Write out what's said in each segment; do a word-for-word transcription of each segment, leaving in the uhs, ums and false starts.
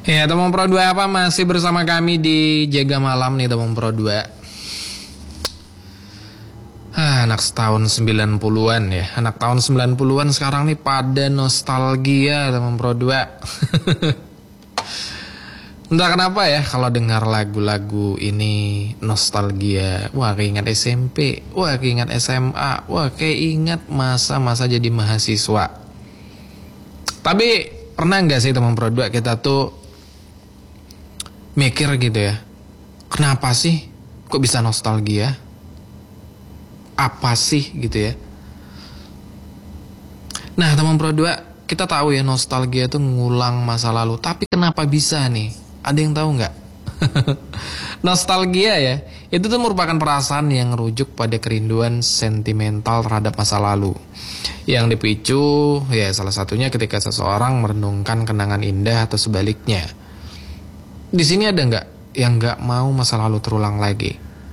Ya, teman Pro dua apa masih bersama kami di Jaga Malam nih teman Pro dua. Ah, anak tahun sembilan puluhan ya. Anak tahun sembilan puluhan sekarang nih pada nostalgia teman Pro dua. Entah kenapa ya kalau dengar lagu-lagu ini nostalgia. Wah, keingat S M P, wah keingat S M A, wah keingat masa-masa jadi mahasiswa. Tapi pernah nggak sih teman Pro dua kita tuh mikir gitu ya, kenapa sih kok bisa nostalgia? Apa sih gitu ya? Nah teman Pro dua, kita tahu ya nostalgia itu ngulang masa lalu. Tapi kenapa bisa nih? Ada yang tahu nggak? Nostalgia ya, itu tuh merupakan perasaan yang merujuk pada kerinduan sentimental terhadap masa lalu, yang dipicu ya salah satunya ketika seseorang merenungkan kenangan indah atau sebaliknya. Di sini ada nggak yang nggak mau masa lalu terulang lagi?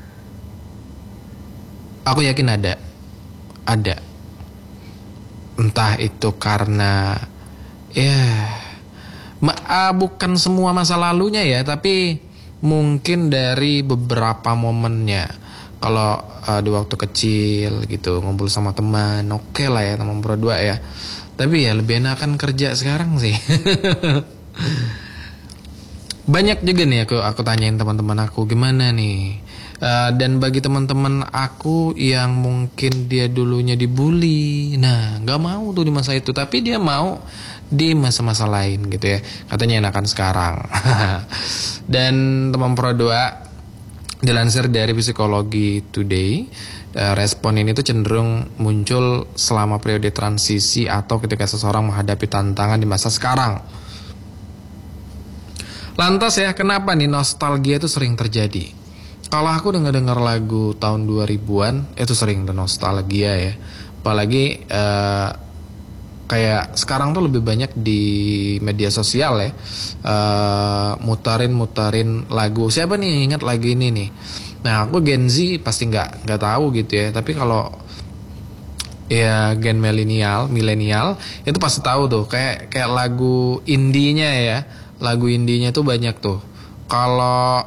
Aku yakin ada, ada. Entah itu karena ya, ma- bukan semua masa lalunya ya, tapi mungkin dari beberapa momennya. Kalau uh, di waktu kecil gitu ngumpul sama teman, oke okay lah ya teman Pro dua ya. Tapi ya lebih enakan kerja sekarang sih. Banyak juga nih aku aku tanyain teman-teman aku gimana nih. Uh, dan bagi teman-teman aku yang mungkin dia dulunya dibully, nah nggak mau tuh di masa itu, tapi dia mau di masa-masa lain gitu ya. Katanya enakan sekarang. Dan teman Pro dua, dilansir dari Psikologi Today, uh, respon ini tuh cenderung muncul selama periode transisi atau ketika seseorang menghadapi tantangan di masa sekarang. Lantas ya, kenapa nih nostalgia itu sering terjadi? Kalau aku denger-denger lagu tahun dua ribuan, itu sering ada nostalgia ya. Apalagi uh, kayak sekarang tuh lebih banyak di media sosial ya, uh, mutarin-mutarin lagu. Siapa nih ingat lagu ini nih? Nah aku Gen Z pasti nggak nggak tahu gitu ya. Tapi kalau ya gen milenial, milenial itu pasti tahu tuh. Kayak kayak lagu indinya ya. Lagu indinya tuh banyak tuh. Kalau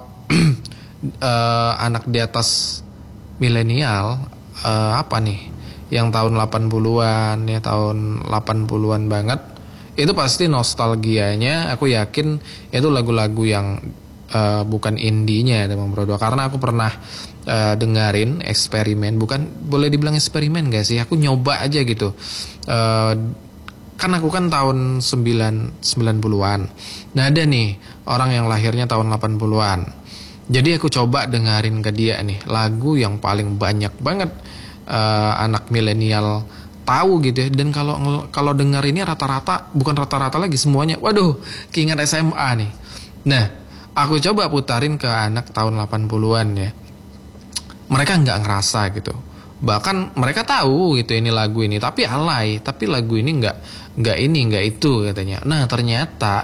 uh, anak di atas milenial, uh, apa nih, yang tahun delapan puluhan ya, tahun delapan puluhan banget, itu pasti nostalgianya aku yakin itu lagu-lagu yang uh, bukan indinya teman Pro dua. Karena aku pernah uh, dengerin eksperimen, bukan boleh dibilang eksperimen gak sih, aku nyoba aja gitu. uh, Kan aku kan tahun sembilan puluhan. Nah ada nih orang yang lahirnya tahun delapan puluhan. Jadi aku coba dengerin ke dia nih lagu yang paling banyak banget uh, anak milenial tahu gitu ya. Dan kalau kalau denger ini rata-rata, bukan rata-rata lagi, semuanya waduh keinget S M A nih. Nah aku coba putarin ke anak tahun delapan puluhan ya. Mereka nggak ngerasa gitu. Bahkan mereka tahu gitu ini lagu ini, tapi alay, tapi lagu ini nggak nggak ini nggak itu katanya. Nah ternyata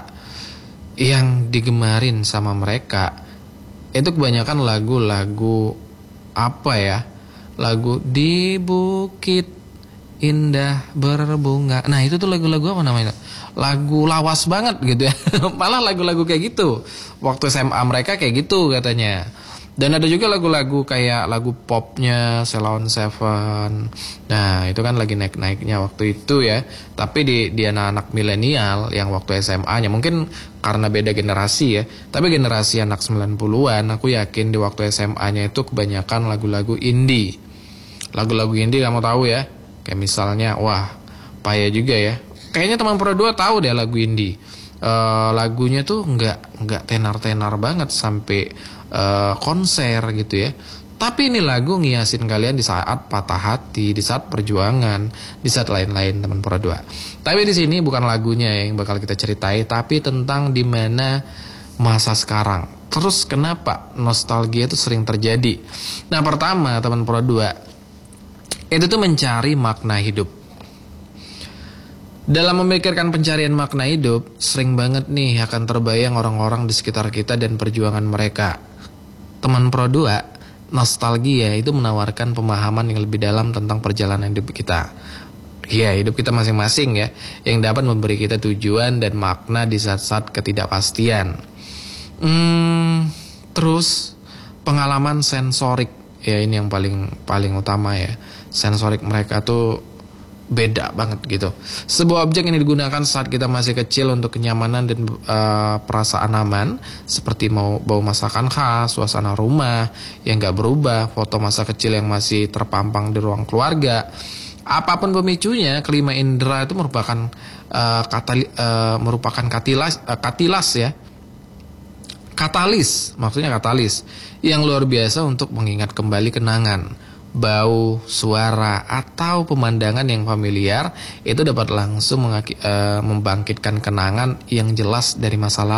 yang digemarin sama mereka itu kebanyakan lagu-lagu apa ya, lagu di bukit indah berbunga. Nah itu tuh lagu-lagu apa namanya, lagu lawas banget gitu ya. Malah lagu-lagu kayak gitu waktu S M A mereka kayak gitu katanya. Dan ada juga lagu-lagu kayak lagu popnya Sheila on Seven. Nah itu kan lagi naik-naiknya waktu itu ya. Tapi di, di anak-anak milenial yang waktu S M A-nya, mungkin karena beda generasi ya, tapi generasi anak sembilan puluhan, aku yakin di waktu S M A-nya itu kebanyakan lagu-lagu indie. Lagu-lagu indie kamu tahu ya, kayak misalnya, wah payah juga ya, kayaknya teman Pro dua tahu deh lagu indie. uh, Lagunya tuh nggak nggak tenar-tenar banget sampai Uh, konser gitu ya. Tapi ini lagu ngiasin kalian di saat patah hati, di saat perjuangan, di saat lain-lain teman Pro dua. Tapi di sini bukan lagunya yang bakal kita ceritai, tapi tentang dimana masa sekarang. Terus kenapa nostalgia itu sering terjadi? Nah pertama teman Pro dua, itu tuh mencari makna hidup. Dalam memikirkan pencarian makna hidup, sering banget nih akan terbayang orang-orang di sekitar kita dan perjuangan mereka. Teman Pro dua, nostalgia itu menawarkan pemahaman yang lebih dalam tentang perjalanan hidup kita. Iya, hidup kita masing-masing ya, yang dapat memberi kita tujuan dan makna di saat-saat ketidakpastian. Hmm, terus pengalaman sensorik ya, ini yang paling paling utama ya. Sensorik mereka tuh beda banget gitu. Sebuah objek yang digunakan saat kita masih kecil untuk kenyamanan dan uh, perasaan aman, seperti mau bau masakan khas, suasana rumah yang gak berubah, foto masa kecil yang masih terpampang di ruang keluarga. Apapun pemicunya, kelima indera itu merupakan uh, katali, uh, merupakan katilas, uh, katilas ya, katalis, maksudnya katalis yang luar biasa untuk mengingat kembali kenangan, bau, suara atau pemandangan yang familiar itu dapat langsung mengaki, uh, membangkitkan kenangan yang jelas dari masa lalu.